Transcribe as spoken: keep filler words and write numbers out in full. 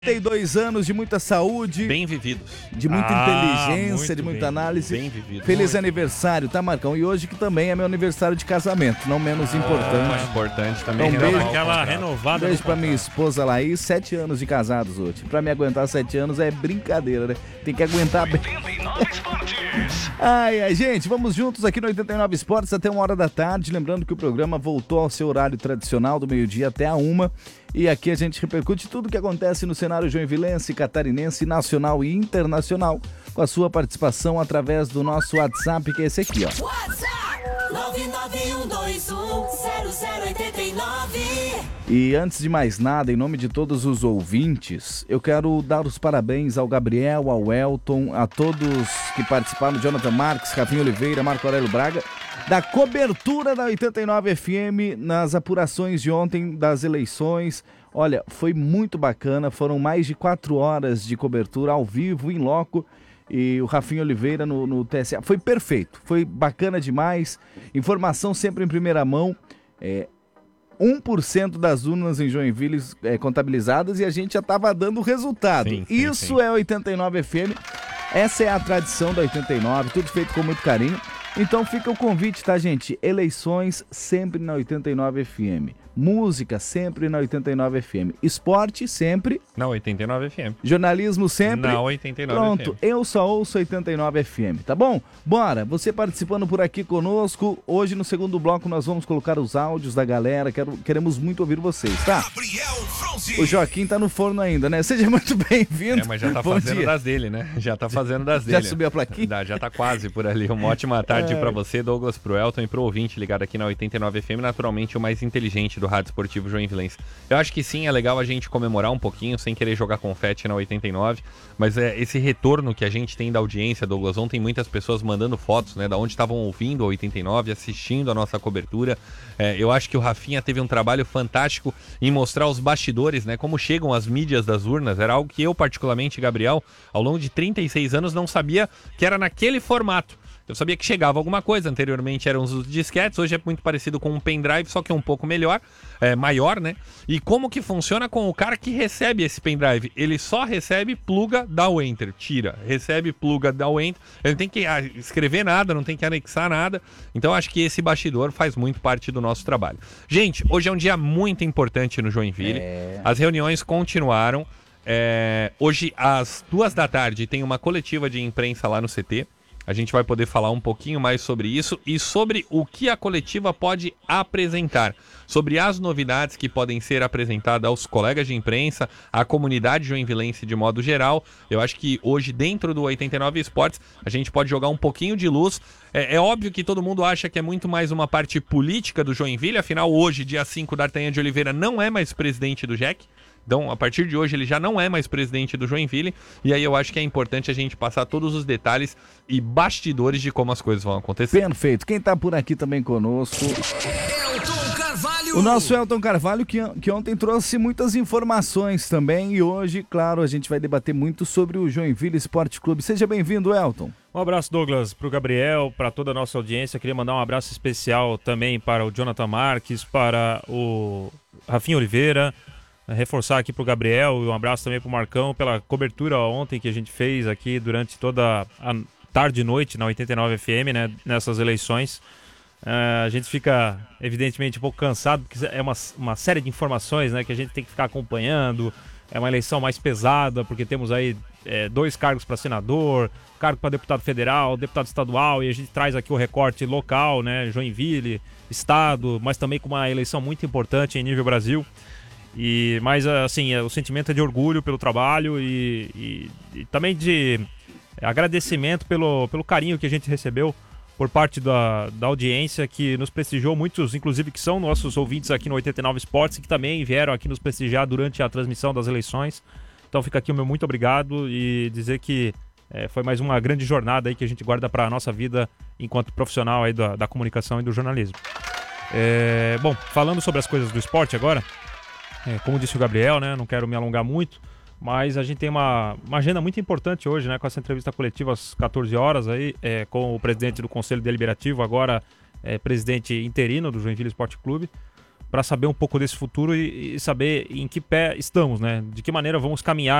trinta e dois anos de muita saúde, bem vividos, de muita Ah, inteligência, muito de muita bem, análise. bem vividos. Feliz aniversário, tá, Marcão? E hoje que também é meu aniversário de casamento, não menos importante. Mais importante também. Então, renovar beijo. o Aquela contrato. renovada. Beijo no pra minha contrato. esposa Laís, sete anos de casados hoje. Pra me aguentar sete anos é brincadeira, né? Tem que aguentar bem. Ai, ai, gente, vamos juntos aqui no oitenta e nove Esportes até uma hora da tarde. Lembrando que o programa voltou ao seu horário tradicional do meio-dia até a uma. E aqui a gente repercute tudo o que acontece no cenário joinvilense, catarinense, nacional e internacional, com a sua participação através do nosso WhatsApp, que é esse aqui, ó. WhatsApp nove nove um dois um zero zero oito nove. E antes de mais nada, em nome de todos os ouvintes, eu quero dar os parabéns ao Gabriel, ao Elton, a todos que participaram, Jonathan Marques, Rafinha Oliveira, Marco Aurélio Braga, da cobertura da oitenta e nove F M nas apurações de ontem das eleições. Olha, foi muito bacana, foram mais de quatro horas de cobertura ao vivo, em loco, e o Rafinha Oliveira no, no T S A. Foi perfeito, foi bacana demais, informação sempre em primeira mão, é, um por cento das urnas em Joinville é, contabilizadas e a gente já estava dando o resultado. Sim, sim, Isso sim. é oitenta e nove F M, essa é a tradição da oitenta e nove, tudo feito com muito carinho. Então fica o convite, tá, gente? Eleições sempre na oitenta e nove F M. Música sempre na oitenta e nove F M. Esporte sempre. Na oitenta e nove F M. Jornalismo sempre. Na oitenta e nove Pronto, F M. eu só ouço oitenta e nove F M, tá bom? Bora, você participando por aqui conosco. Hoje no segundo bloco nós vamos colocar os áudios da galera. Quero, queremos muito ouvir vocês, tá? O Joaquim tá no forno ainda, né? Seja muito bem-vindo. É, mas já tá Bom fazendo dia. das dele, né? Já tá fazendo das Já dele. subiu a plaquinha? Dá, já tá quase por ali. Uma ótima tarde É. pra você, Douglas, pro Elton e pro ouvinte ligado aqui na oitenta e nove F M, naturalmente o mais inteligente do rádio esportivo joinvilense. Eu acho que sim, é legal a gente comemorar um pouquinho, sem querer jogar confete na oitenta e nove, mas é esse retorno que a gente tem da audiência, Douglas. Ontem muitas pessoas mandando fotos, né, da onde estavam ouvindo a oitenta e nove, assistindo a nossa cobertura. É, eu acho que o Rafinha teve um trabalho fantástico em mostrar os bastidores, né, como chegam as mídias das urnas. Era algo que eu, particularmente, Gabriel, ao longo de trinta e seis anos, não sabia que era naquele formato. Eu sabia que chegava alguma coisa, anteriormente eram os disquetes, hoje é muito parecido com um pendrive, só que é um pouco melhor, é, maior, né? E como que funciona com o cara que recebe esse pendrive? Ele só recebe, pluga, dá o enter, tira. Recebe, pluga, dá o enter. Ele não tem que ah, escrever nada, não tem que anexar nada. Então acho que esse bastidor faz muito parte do nosso trabalho. Gente, hoje é um dia muito importante no Joinville. É. As reuniões continuaram. É, hoje, às duas da tarde, tem uma coletiva de imprensa lá no C T. A gente vai poder falar um pouquinho mais sobre isso e sobre o que a coletiva pode apresentar, sobre as novidades que podem ser apresentadas aos colegas de imprensa, à comunidade joinvilense de modo geral. Eu acho que hoje, dentro do oitenta e nove Esportes, a gente pode jogar um pouquinho de luz. É, é óbvio que todo mundo acha que é muito mais uma parte política do Joinville, afinal, hoje, dia cinco, D'Artagnan de Oliveira não é mais presidente do J E C. Então, a partir de hoje, ele já não é mais presidente do Joinville, e aí eu acho que é importante a gente passar todos os detalhes e bastidores de como as coisas vão acontecer. Perfeito. Quem tá por aqui também conosco, Elton Carvalho. o nosso Elton Carvalho, que, que ontem trouxe muitas informações também, e hoje, claro, a gente vai debater muito sobre o Joinville Esporte Clube. Seja bem-vindo, Elton. Um abraço, Douglas, para o Gabriel, para toda a nossa audiência. Queria mandar um abraço especial também para o Jonathan Marques, para o Rafinha Oliveira, reforçar aqui para o Gabriel e um abraço também para o Marcão pela cobertura ontem que a gente fez aqui durante toda a tarde e noite na oitenta e nove F M, né, nessas eleições. Uh, a gente fica, evidentemente, um pouco cansado, porque é uma, uma série de informações, né, que a gente tem que ficar acompanhando. É uma eleição mais pesada, porque temos aí é, dois cargos para senador, cargo para deputado federal, deputado estadual, e a gente traz aqui o recorte local, né, Joinville, estado, mas também com uma eleição muito importante em nível Brasil. E, mas, assim, o sentimento é de orgulho pelo trabalho e, e, e também de agradecimento pelo, pelo carinho que a gente recebeu por parte da, da audiência que nos prestigiou, muitos inclusive que são nossos ouvintes aqui no oitenta e nove Esportes e que também vieram aqui nos prestigiar durante a transmissão das eleições. Então fica aqui o meu muito obrigado e dizer que é, foi mais uma grande jornada aí que a gente guarda para a nossa vida enquanto profissional aí da, da comunicação e do jornalismo. É, bom, falando sobre as coisas do esporte agora, é, como disse o Gabriel, né, não quero me alongar muito, mas a gente tem uma, uma agenda muito importante hoje, né, com essa entrevista coletiva às quatorze horas aí, é, com o presidente do Conselho Deliberativo, agora é, presidente interino do Joinville Esporte Clube, para saber um pouco desse futuro e, e saber em que pé estamos, né? De que maneira vamos caminhar